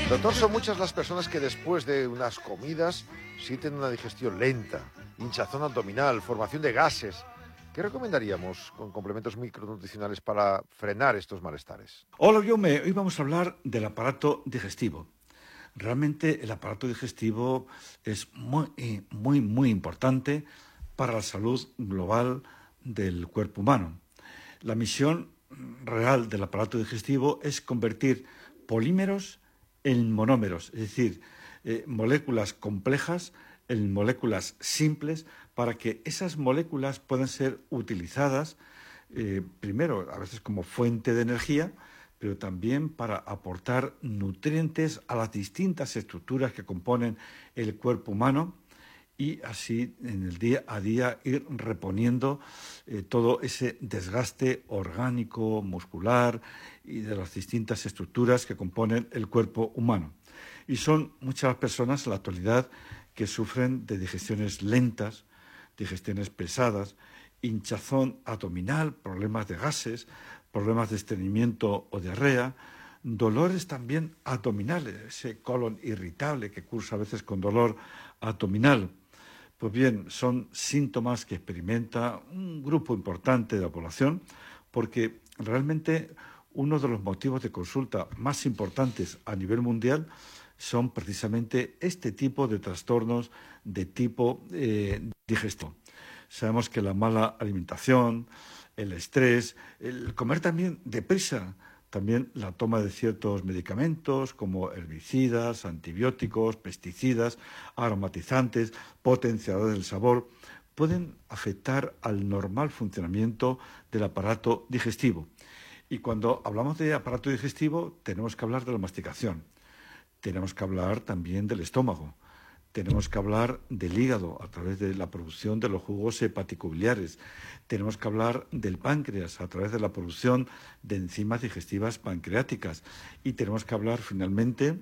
Doctor, son muchas las personas que después de unas comidas sienten una digestión lenta, hinchazón abdominal, formación de gases. ¿Qué recomendaríamos con complementos micronutricionales para frenar estos malestares? Hola, hoy vamos a hablar del aparato digestivo. Realmente el aparato digestivo es muy importante para la salud global del cuerpo humano. La misión real del aparato digestivo es convertir polímeros en monómeros, es decir, moléculas complejas en moléculas simples para que esas moléculas puedan ser utilizadas primero a veces como fuente de energía, pero también para aportar nutrientes a las distintas estructuras que componen el cuerpo humano y así en el día a día ir reponiendo todo ese desgaste orgánico, muscular y de las distintas estructuras que componen el cuerpo humano. Y son muchas las personas en la actualidad que sufren de digestiones lentas, digestiones pesadas, hinchazón abdominal, problemas de gases, problemas de estreñimiento o diarrea, dolores también abdominales, ese colon irritable que cursa a veces con dolor abdominal. Pues bien, son síntomas que experimenta un grupo importante de la población porque realmente uno de los motivos de consulta más importantes a nivel mundial son precisamente este tipo de trastornos de tipo digestivo. Sabemos que la mala alimentación, el estrés, el comer también deprisa, también la toma de ciertos medicamentos como herbicidas, antibióticos, pesticidas, aromatizantes, potenciadores del sabor, pueden afectar al normal funcionamiento del aparato digestivo. Y cuando hablamos de aparato digestivo, tenemos que hablar de la masticación, tenemos que hablar también del estómago, tenemos que hablar del hígado a través de la producción de los jugos hepaticobiliares. Tenemos que hablar del páncreas a través de la producción de enzimas digestivas pancreáticas. Y tenemos que hablar finalmente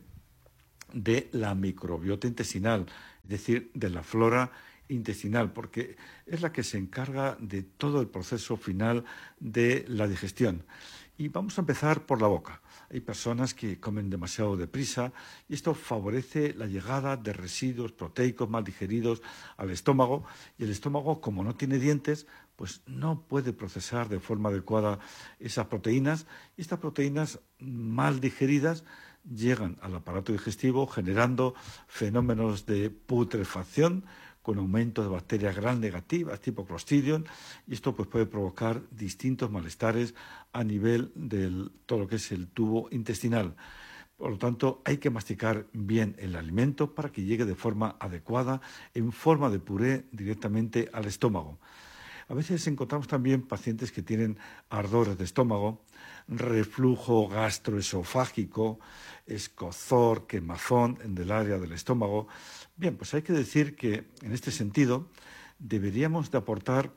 de la microbiota intestinal, es decir, de la flora intestinal, porque es la que se encarga de todo el proceso final de la digestión. Y vamos a empezar por la boca. Hay personas que comen demasiado deprisa y esto favorece la llegada de residuos proteicos mal digeridos al estómago y el estómago, como no tiene dientes, pues no puede procesar de forma adecuada esas proteínas y estas proteínas mal digeridas llegan al aparato digestivo generando fenómenos de putrefacción con aumento de bacterias gram negativas tipo Clostridium y esto pues puede provocar distintos malestares a nivel de todo lo que es el tubo intestinal. Por lo tanto, hay que masticar bien el alimento para que llegue de forma adecuada, en forma de puré, directamente al estómago. A veces encontramos también pacientes que tienen ardores de estómago, reflujo gastroesofágico, escozor, quemazón en el área del estómago. Bien, pues hay que decir que en este sentido deberíamos de aportar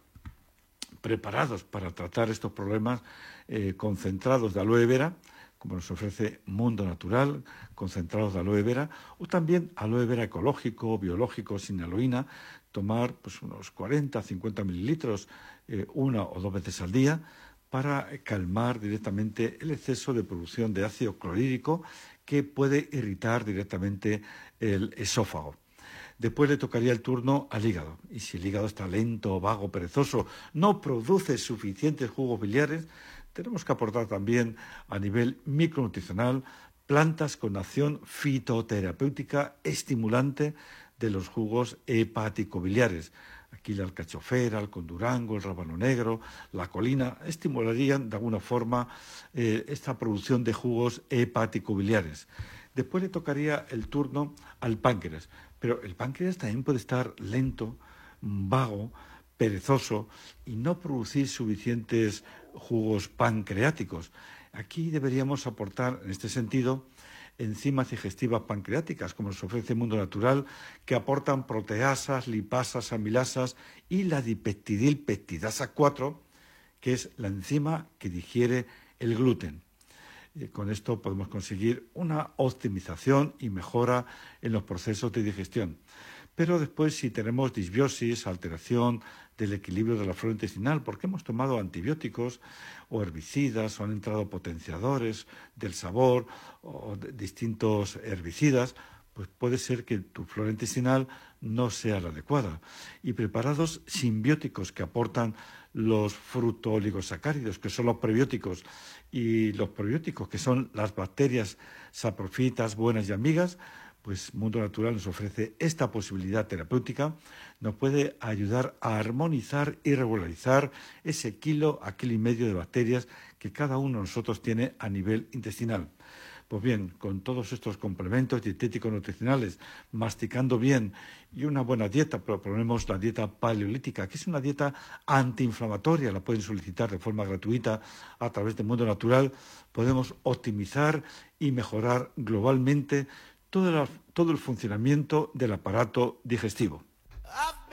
preparados para tratar estos problemas concentrados de aloe vera, como nos ofrece Mundo Natural, concentrados de aloe vera, o también aloe vera ecológico, biológico, sin aloína, tomar pues, unos 40, 50 mililitros una o dos veces al día para calmar directamente el exceso de producción de ácido clorhídrico que puede irritar directamente el esófago. Después le tocaría el turno al hígado. Y si el hígado está lento, vago, perezoso, no produce suficientes jugos biliares, tenemos que aportar también a nivel micronutricional plantas con acción fitoterapéutica estimulante de los jugos hepaticobiliares. Aquí la alcachofera, el condurango, el rábano negro, la colina, estimularían de alguna forma esta producción de jugos hepaticobiliares. Después le tocaría el turno al páncreas, pero el páncreas también puede estar lento, vago, perezoso y no producir suficientes jugos pancreáticos. Aquí deberíamos aportar, en este sentido, enzimas digestivas pancreáticas, como nos ofrece el Mundo Natural, que aportan proteasas, lipasas, amilasas y la dipeptidilpeptidasa 4, que es la enzima que digiere el gluten. Con esto podemos conseguir una optimización y mejora en los procesos de digestión. Pero después, si tenemos disbiosis, alteración del equilibrio de la flora intestinal, porque hemos tomado antibióticos o herbicidas, o han entrado potenciadores del sabor o distintos herbicidas, pues puede ser que tu flora intestinal no sea la adecuada. Y preparados simbióticos que aportan los fructooligosacáridos, que son los prebióticos, y los probióticos, que son las bacterias saprofitas buenas y amigas, pues Mundo Natural nos ofrece esta posibilidad terapéutica, nos puede ayudar a armonizar y regularizar ese kilo a kilo y medio de bacterias que cada uno de nosotros tiene a nivel intestinal. Pues bien, con todos estos complementos dietéticos nutricionales, masticando bien y una buena dieta, proponemos la dieta paleolítica, que es una dieta antiinflamatoria, la pueden solicitar de forma gratuita a través de Mundo Natural, podemos optimizar y mejorar globalmente todo el funcionamiento del aparato digestivo.